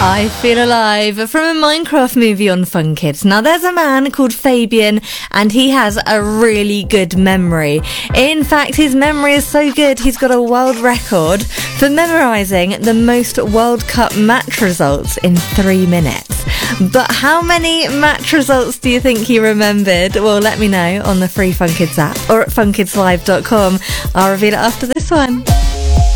I Feel Alive from a Minecraft movie on Fun Kids. Now, there's a man called Fabian, and he has a really good memory. In fact, his memory is so good, he's got a world record for memorising the most World Cup match results in 3 minutes. But how many match results do you think he remembered? Well, let me know on the free Fun Kids app or at funkidslive.com. I'll reveal it after this one.